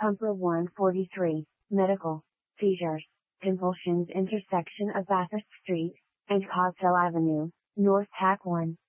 Humper 143, medical, seizures, convulsions intersection of Bathurst Street, and Cogswell Avenue, North Tack 1.